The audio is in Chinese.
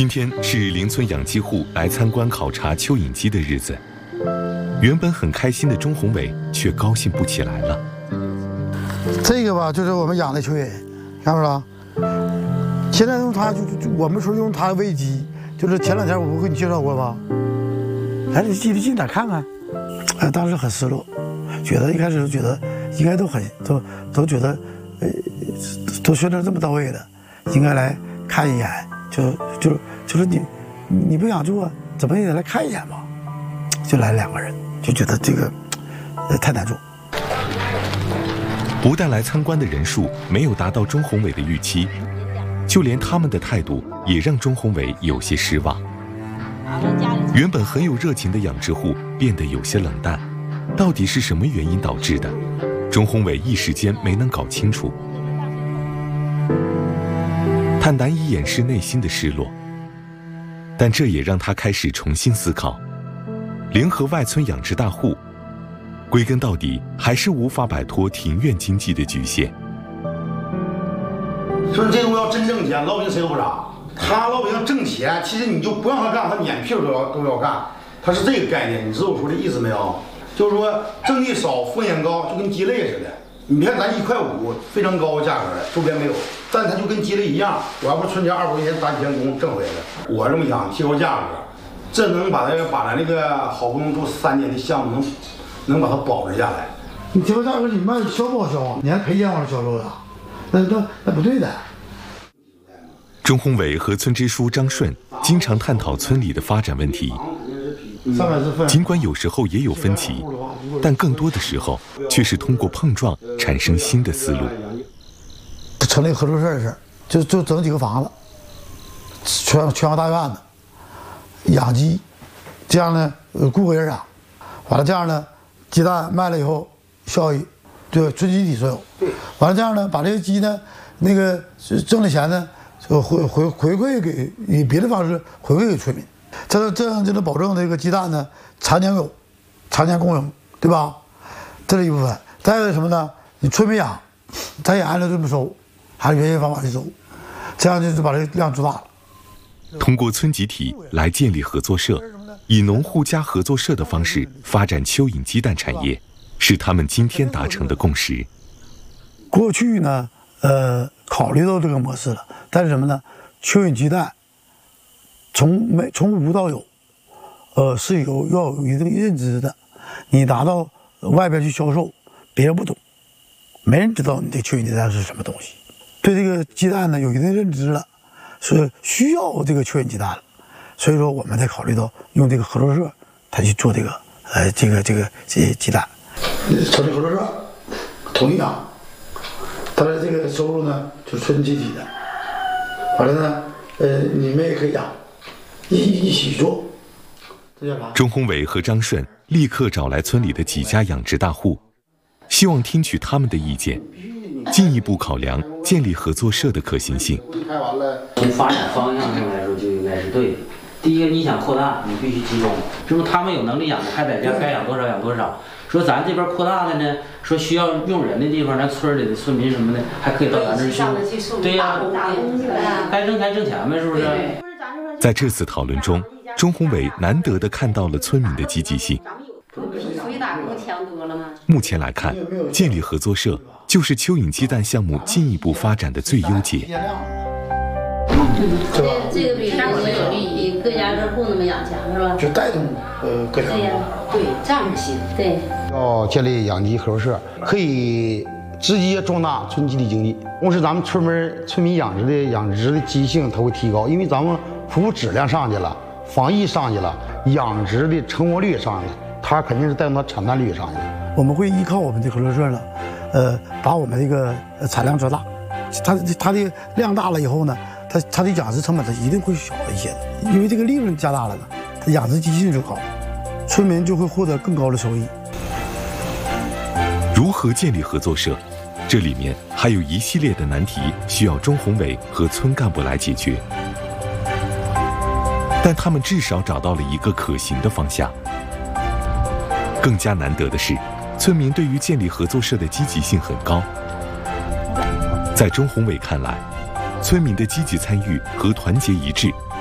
今天是邻村养鸡户来参观考察蚯蚓机的日子，原本很开心的钟宏伟却高兴不起来了。 这个吧，就是我们养的蚯蚓，看不着？现在用它我们说用它喂鸡，就是前2天我不给你介绍过吧？来，你近点看看。当时很失落，一开始觉得应该都觉得，都宣传这么到位的，应该来看一眼。就是你不想做，怎么也得来看一眼嘛。就来2个人，就觉得这个太难做。 不但来参观的人数没有达到钟宏伟的预期，就连他们的态度也让钟宏伟有些失望。原本很有热情的养殖户变得有些冷淡，到底是什么原因导致的？钟宏伟一时间没能搞清楚，他难以掩饰内心的失落，但这也让他开始重新思考，联合外村养殖大户，归根到底还是无法摆脱庭院经济的局限。 说这个要真挣钱，老百姓谁都不傻。他老百姓挣钱，其实你就不让他干，他撵屁都要干。他是这个概念，你知道我说的意思没有？就是说挣的少，风险高，就跟鸡肋似的。你看咱1.5块，非常高的价格，周边没有，但它就跟鸡肋一样。我要不春节200块钱打几天工挣回来了，我这么想提高价格，这能把咱那个好不容易做3年的项目能把它保持下来。 你提高价格，你卖销不好销啊？你还赔钱往这销售的，那不对的。 钟宏伟和村支书张顺经常探讨村里的发展问题，尽管有时候也有分歧，但更多的时候却是通过碰撞产生新的思路。 成立合作社的事，就整几个房子，全校大院子，养鸡，这样呢雇个人养，完了这样呢鸡蛋卖了以后效益对村集体所有，完了这样呢把这个鸡呢那个挣的钱呢就回馈给以别的方式回馈给村民，这样就能保证这个鸡蛋呢常年有，常年供应，对吧？这是一部分。再一个什么呢？你村民养，咱也按照这么收，按原先方法去收，这样就把这个量做大了。 通过村集体来建立合作社，以农户加合作社的方式发展蚯蚓鸡蛋产业，是他们今天达成的共识。 过去呢，考虑到这个模式了，但是什么呢？蚯蚓鸡蛋从无到有，是要有一定认知的。你拿到外边去销售，别人不懂，没人知道你这蚯蚓鸡蛋是什么东西。对这个鸡蛋呢有一定认知了，是需要这个蚯蚓鸡蛋了，所以说我们才考虑到用这个合作社，他去做这个鸡蛋，成立合作社，统一养。当然，这个收入呢就是村集体的。完了呢，你们也可以养，一起做。 钟宏伟和张顺立刻找来村里的几家养殖大户，希望听取他们的意见，进一步考量建立合作社的可行性。 从发展方向上来说，就应该是对的。第一个，你想扩大，你必须集中。是不是他们有能力养的，还在家该养多少养多少。说咱这边扩大的呢，说需要用人的地方，咱村里的村民什么的，还可以到咱这儿去。对呀，该挣钱挣钱呗，是不是？ 在这次讨论中，钟宏伟难得地看到了村民的积极性。目前来看，建立合作社就是蚯蚓鸡蛋项目进一步发展的最优解。 这个比上我们有利益，各家各户那么养强是吧？ 就带动各家。 对，这样行。对。 要建立养鸡合作社，可以直接壮大村集体经济。同时，咱们村民养殖的积极性它会提高，因为咱们服务质量上去了，防疫上去了，养殖的成活率上去了，它肯定是带动它产蛋率上去了。 我们会依靠我们的合作社呢，把我们这个产量做大。它的量大了以后呢，它的养殖成本它一定会小一些的，因为这个利润加大了呢，它养殖积极性就高，村民就会获得更高的收益。 如何建立合作社？这里面还有一系列的难题需要钟宏伟和村干部来解决，但他们至少找到了一个可行的方向。更加难得的是，村民对于建立合作社的积极性很高。在钟宏伟看来，村民的积极参与和团结一致